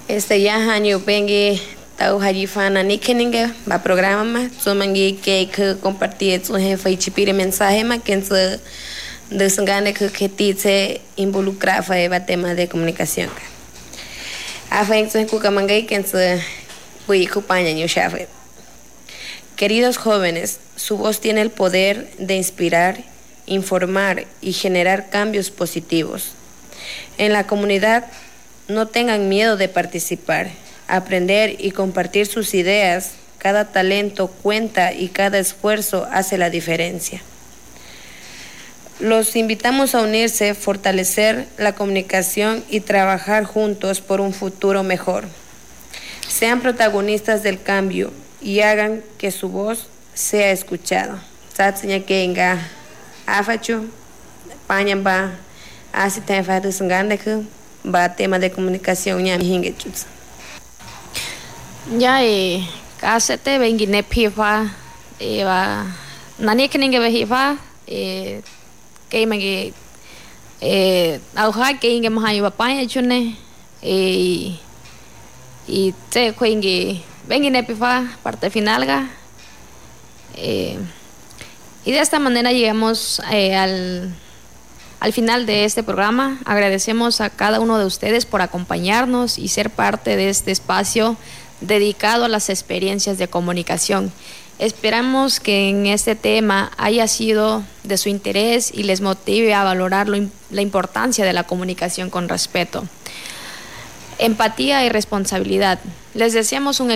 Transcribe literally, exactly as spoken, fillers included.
Este ya año vengue tau haji fana ni keninga va programa ma sumangi que que compartir su jefe y chipire mensaje ma que se desengane que que tice involucra fa eva tema de comunicación. A fa en su kukamangai que se voy acompaña ni shafe. Queridos jóvenes, su voz tiene el poder de inspirar, informar y generar cambios positivos. En la comunidad, no tengan miedo de participar, aprender y compartir sus ideas. Cada talento cuenta y cada esfuerzo hace la diferencia. Los invitamos a unirse, fortalecer la comunicación y trabajar juntos por un futuro mejor. Sean protagonistas del cambio y hagan que su voz sea escuchada. Satsnya kenga afachu pañamba así te enfado sangande que va tema de comunicación ya hinge chutsa. Ya eh kasete vengi nepifa e va nani keninge vehifa e keimangi e auha keinge mahayu papaña chune e y te kuingi vengi nepifa parte final ga eh, y de esta manera llegamos eh, al Al final de este programa. Agradecemos a cada uno de ustedes por acompañarnos y ser parte de este espacio dedicado a las experiencias de comunicación. Esperamos que en este tema haya sido de su interés y les motive a valorar lo, la importancia de la comunicación con respeto, empatía y responsabilidad. Les deseamos un